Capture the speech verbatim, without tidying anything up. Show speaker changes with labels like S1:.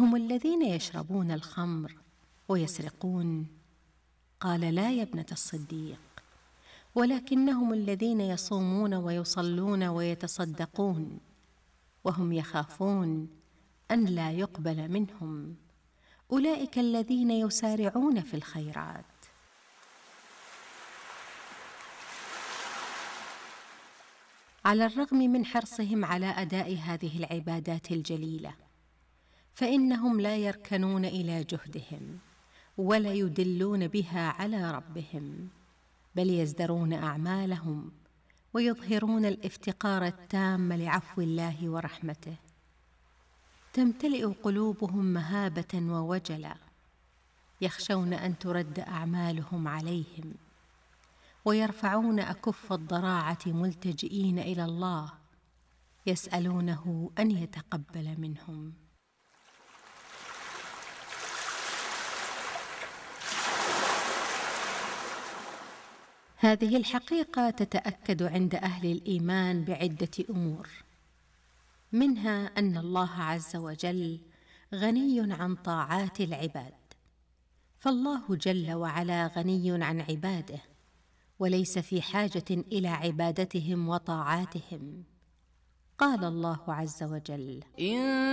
S1: أهم الذين يشربون الخمر ويسرقون؟ قال: لا يا ابنة الصديق، ولكنهم الذين يصومون ويصلون ويتصدقون وهم يخافون أن لا يقبل منهم، أولئك الذين يسارعون في الخيرات. على الرغم من حرصهم على أداء هذه العبادات الجليلة، فإنهم لا يركنون إلى جهدهم ولا يدلون بها على ربهم، بل يزدرون أعمالهم ويظهرون الافتقار التام لعفو الله ورحمته. تمتلئ قلوبهم مهابة ووجلا، يخشون أن ترد أعمالهم عليهم، ويرفعون أكف الضراعة ملتجئين إلى الله، يسألونه أن يتقبل منهم. هذه الحقيقة تتأكد عند أهل الإيمان بعدة أمور، منها أن الله عز وجل غني عن طاعات العباد، فالله جل وعلا غني عن عباده، وليس في حاجة إلى عبادتهم وطاعاتهم. قال الله عز وجل: